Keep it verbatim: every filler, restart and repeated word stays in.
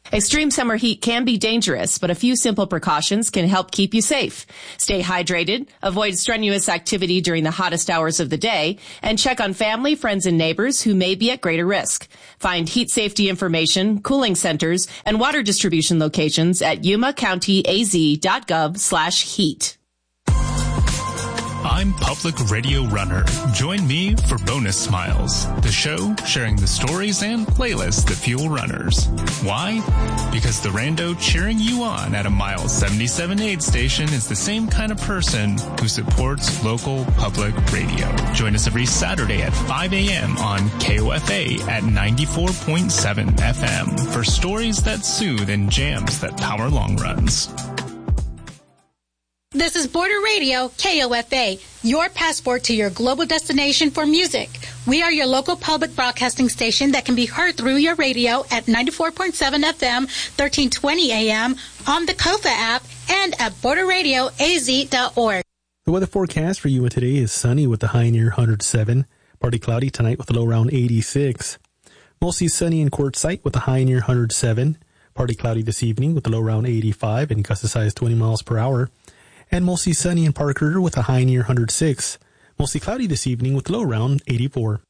Extreme summer heat can be dangerous, but a few simple precautions can help keep you safe. Stay hydrated, avoid strenuous activity during the hottest hours of the day, and check on family, friends, and neighbors who may be at greater risk. Find heat safety information, cooling centers, and water distribution locations at yuma county a z dot gov slash heat. I'm Public Radio Runner. Join me for Bonus Smiles, the show sharing the stories and playlists that fuel runners. Why? Because the rando cheering you on at a Mile seventy-seven aid station is the same kind of person who supports local public radio. Join us every Saturday at five a.m. on K O F A at ninety-four point seven F M for stories that soothe and jams that power long runs. This is Border Radio, K O F A, your passport to your global destination for music. We are your local public broadcasting station that can be heard through your radio at ninety-four point seven F M, thirteen twenty A M, on the Kofa app, and at border radio a z dot org. The weather forecast for you today is sunny with the high near one hundred seven, partly cloudy tonight with a low around eighty-six. Mostly sunny in Quartzsite with a high near one hundred seven, partly cloudy this evening with a low around eighty-five and gust of size twenty miles per hour. And mostly sunny in Parker with a high near one hundred six. Mostly cloudy this evening with low around eighty-four.